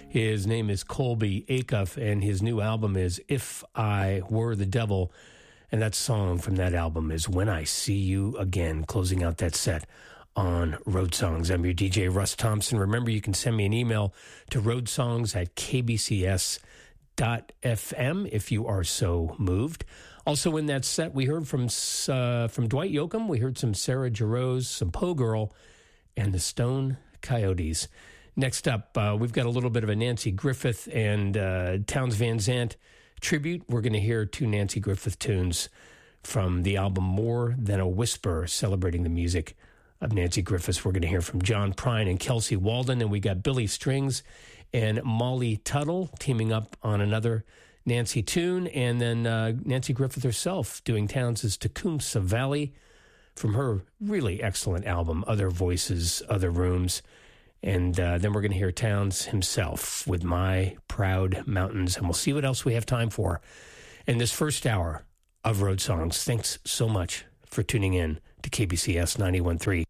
His name is Colby Acuff, and his new album is If I Were the Devil. And that song from that album is When I See You Again, closing out that set on Road Songs. I'm your DJ, Russ Thompson. Remember, you can send me an email to roadsongs@kbcs.fm if you are so moved. Also in that set, we heard from Dwight Yoakam. We heard some Sarah Jarosz, some Poe Girl, and the Stone Coyotes. Next up, we've got a little bit of a Nancy Griffith and Townes Van Zandt tribute. We're going to hear two Nancy Griffith tunes from the album More Than a Whisper, celebrating the music of Nancy Griffith. We're going to hear from John Prine and Kelsey Walden, and we got Billy Strings and Molly Tuttle teaming up on another Nancy tune, and then Nancy Griffith herself doing Townes' Tecumseh Valley from her really excellent album, Other Voices, Other Rooms. And then we're going to hear Townes himself with My Proud Mountains. And we'll see what else we have time for in this first hour of Road Songs. Thanks so much for tuning in to KBCS 91.3.